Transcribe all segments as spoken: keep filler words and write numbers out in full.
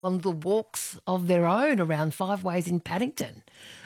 on little walks of their own around Five Ways in Paddington.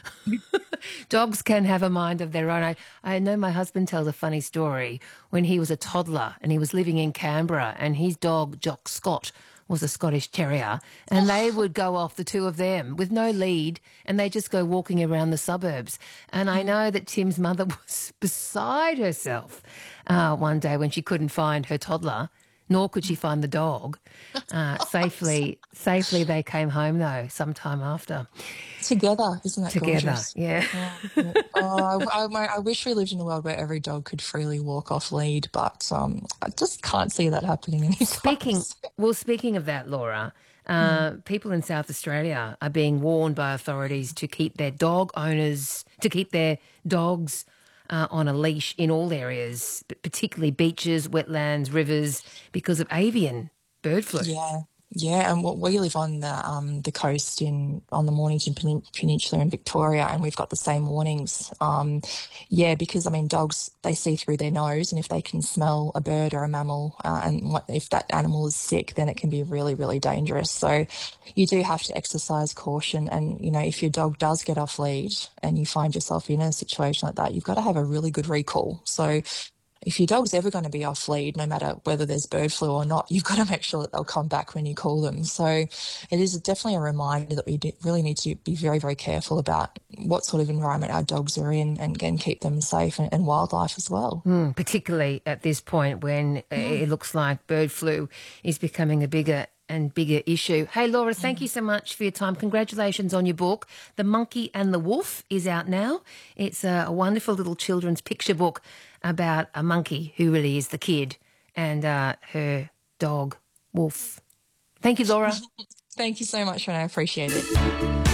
Dogs can have a mind of their own. I, I know my husband tells a funny story when he was a toddler and he was living in Canberra and his dog, Jock Scott, was a Scottish Terrier, and they would go off, the two of them, with no lead, and they just go walking around the suburbs. And I know that Tim's mother was beside herself uh, one day when she couldn't find her toddler, nor could she find the dog. Uh, safely, safely they came home, though, sometime after. Together, isn't that Together, gorgeous? yeah. Oh, yeah. Oh, I, I, I wish we lived in a world where every dog could freely walk off lead, but um, I just can't see that happening anytime Speaking, soon. well, speaking of that, Laura, Mm. uh, people in South Australia are being warned by authorities to keep their dog owners, to keep their dogs uh, on a leash in all areas, but particularly beaches, wetlands, rivers, because of avian bird flu. Yeah, yeah, and what we live on the um the coast in on the Mornington Penin Peninsula in Victoria, and we've got the same warnings. Um, yeah, because I mean, dogs they see through their nose, and if they can smell a bird or a mammal, uh, and what if that animal is sick, then it can be really, really dangerous. So, you do have to exercise caution, and you know, if your dog does get off lead and you find yourself in a situation like that, you've got to have a really good recall. So if your dog's ever going to be off lead, no matter whether there's bird flu or not, you've got to make sure that they'll come back when you call them. So it is definitely a reminder that we do really need to be very, very careful about what sort of environment our dogs are in, and again, keep them safe, and, and wildlife as well. Mm, particularly at this point when uh, Mm, it looks like bird flu is becoming a bigger and bigger issue. Hey, Laura, thank you mm. so much for your time. Congratulations on your book. The Monkey and the Wolf is out now. It's a, a wonderful little children's picture book about a monkey who really is the kid and uh, her dog, Wolf. Thank you, Laura. Thank you so much, and I appreciate it.